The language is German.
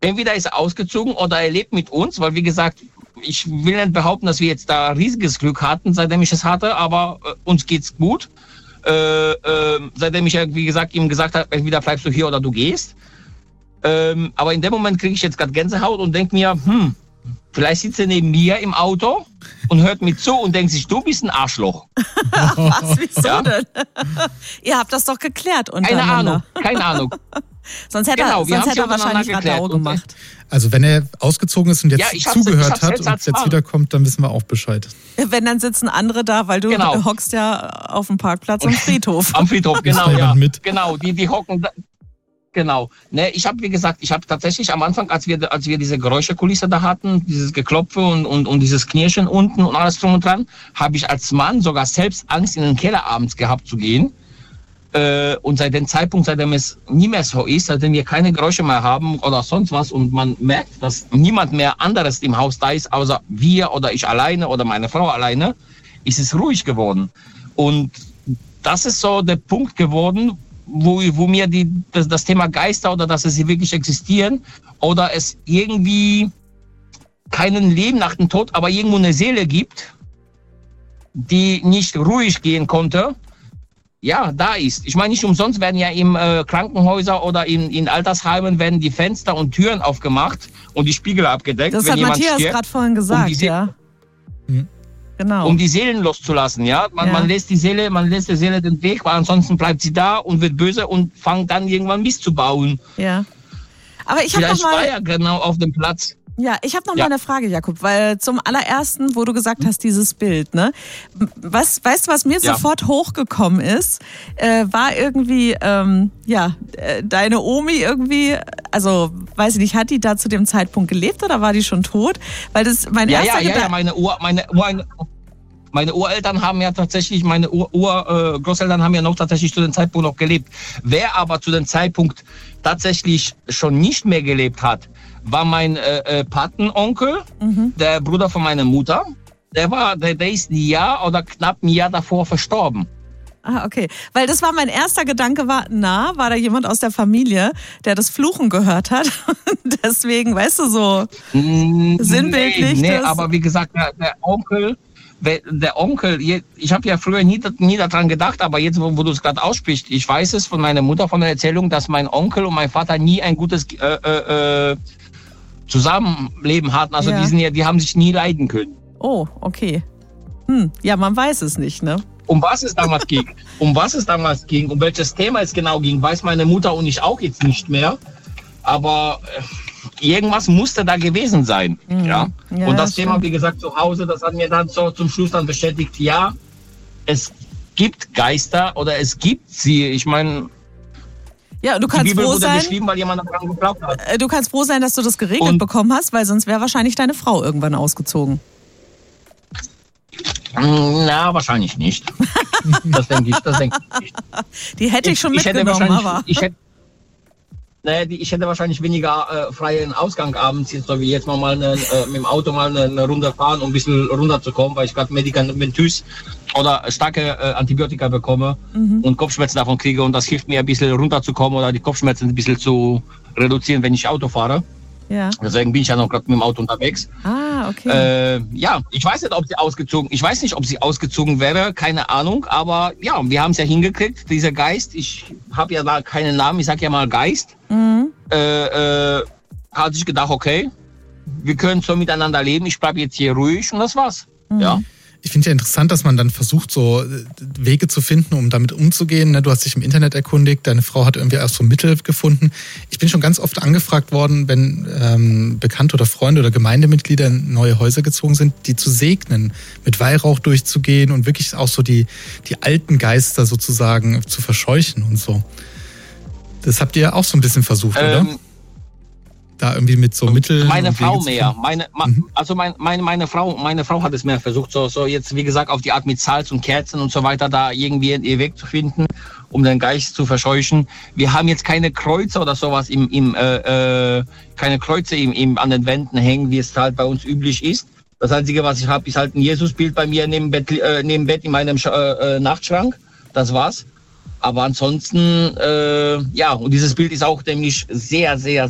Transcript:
entweder ist er ausgezogen oder er lebt mit uns, weil wie gesagt, ich will nicht behaupten, dass wir jetzt da riesiges Glück hatten, seitdem ich es hatte, aber uns geht's gut. Seitdem ich, wie gesagt, ihm gesagt habe, entweder bleibst du hier oder du gehst. Aber in dem Moment kriege ich jetzt gerade Gänsehaut und denke mir, vielleicht sitzt er neben mir im Auto und hört mir zu und denkt sich, du bist ein Arschloch. Was, wieso denn? Ihr habt das doch geklärt untereinander. Keine Ahnung. Sonst hätte er wahrscheinlich Radau gemacht. Also wenn er ausgezogen ist und jetzt zugehört hat und jetzt wiederkommt, dann wissen wir auch Bescheid. Wenn, dann sitzen andere da, weil du hockst ja auf dem Parkplatz am Friedhof. Am Friedhof, genau, ja. Mit? Genau, die hocken da. Genau. Ne, ich habe, wie gesagt, tatsächlich am Anfang, als wir diese Geräuschekulisse da hatten, dieses Geklopfe und dieses Knirschen unten und alles drum und dran, habe ich als Mann sogar selbst Angst, in den Keller abends gehabt zu gehen. Und seit dem Zeitpunkt, seitdem es nie mehr so ist, seitdem wir keine Geräusche mehr haben oder sonst was und man merkt, dass niemand mehr anderes im Haus da ist, außer wir oder ich alleine oder meine Frau alleine, ist es ruhig geworden. Und das ist so der Punkt geworden, wo mir das Thema Geister oder dass sie wirklich existieren oder es irgendwie keinen Leben nach dem Tod, aber irgendwo eine Seele gibt, die nicht ruhig gehen konnte, ja, da ist. Ich meine, nicht umsonst werden ja im Krankenhäuser oder in Altersheimen werden die Fenster und Türen aufgemacht und die Spiegel abgedeckt. Das wenn hat jemand Matthias gerade vorhin gesagt, ja. Genau. Um die Seelen loszulassen, ja. Man lässt der Seele den Weg, weil ansonsten bleibt sie da und wird böse und fängt dann irgendwann Mist zu bauen. Ja. Aber ich habe noch mal... war ja genau auf dem Platz. Ja, ich habe noch mal eine Frage, Jakob, weil zum allerersten, wo du gesagt hast, dieses Bild, ne? Weißt du, was mir sofort hochgekommen ist? War irgendwie, deine Omi irgendwie, also, weiß ich nicht, hat die da zu dem Zeitpunkt gelebt oder war die schon tot? Weil das mein erster Gedanke... Meine Ureltern haben ja tatsächlich, meine Großeltern haben ja noch tatsächlich zu dem Zeitpunkt noch gelebt. Wer aber zu dem Zeitpunkt tatsächlich schon nicht mehr gelebt hat, war mein Patenonkel, der Bruder von meiner Mutter. Der ist ein Jahr oder knapp ein Jahr davor verstorben. Ah, okay. Weil das war mein erster Gedanke, war da jemand aus der Familie, der das Fluchen gehört hat? Deswegen, weißt du, so sinnbildlich. Nee, aber wie gesagt, der Onkel, ich habe ja früher nie daran gedacht, aber jetzt, wo du es gerade aussprichst, ich weiß es von meiner Mutter, von der Erzählung, dass mein Onkel und mein Vater nie ein gutes Zusammenleben hatten. Also die haben sich nie leiden können. Oh, okay. Ja, man weiß es nicht, ne? Um was es damals ging, um welches Thema es genau ging, weiß meine Mutter und ich auch jetzt nicht mehr. Aber irgendwas musste da gewesen sein. Ja? Und das Thema, wie gesagt, zu Hause, das hat mir dann so zum Schluss dann bestätigt, ja, es gibt Geister oder es gibt sie. Ich meine, ja, du kannst die Bibel froh wurde sein, geschrieben, weil jemand daran geglaubt hat. Du kannst froh sein, dass du das geregelt bekommen hast, weil sonst wäre wahrscheinlich deine Frau irgendwann ausgezogen. Na, wahrscheinlich nicht. Das denke ich nicht. Die hätte ich schon mitgenommen, aber... Ich hätte wahrscheinlich weniger freien Ausgang abends, jetzt, so wie jetzt mal mit dem Auto mal eine Runde fahren, um ein bisschen runterzukommen, weil ich gerade medikamentös oder starke Antibiotika bekomme und Kopfschmerzen davon kriege und das hilft mir ein bisschen runterzukommen oder die Kopfschmerzen ein bisschen zu reduzieren, wenn ich Auto fahre. Ja. Deswegen bin ich ja noch gerade mit dem Auto unterwegs. Ah, okay. Ich weiß nicht, ob sie ausgezogen wäre, keine Ahnung, aber ja, wir haben es ja hingekriegt, dieser Geist, ich habe ja da keinen Namen, ich sag ja mal Geist, hat sich gedacht, okay, wir können so miteinander leben, ich bleibe jetzt hier ruhig und das war's. Ja. Ich finde ja interessant, dass man dann versucht, so Wege zu finden, um damit umzugehen. Du hast dich im Internet erkundigt, deine Frau hat irgendwie erst so Mittel gefunden. Ich bin schon ganz oft angefragt worden, wenn Bekannte oder Freunde oder Gemeindemitglieder in neue Häuser gezogen sind, die zu segnen, mit Weihrauch durchzugehen und wirklich auch so die alten Geister sozusagen zu verscheuchen und so. Das habt ihr ja auch so ein bisschen versucht, oder? Da irgendwie mit so Mitteln. Meine Frau mehr. Meine Frau hat es mehr versucht, so jetzt wie gesagt auf die Art mit Salz und Kerzen und so weiter da irgendwie ihr Weg zu finden, um den Geist zu verscheuchen. Wir haben jetzt keine Kreuze oder sowas keine Kreuze an den Wänden hängen, wie es halt bei uns üblich ist. Das Einzige, was ich habe, ist halt ein Jesusbild bei mir neben Bett in meinem Nachtschrank. Das war's. Aber ansonsten, und dieses Bild ist auch nämlich sehr, sehr,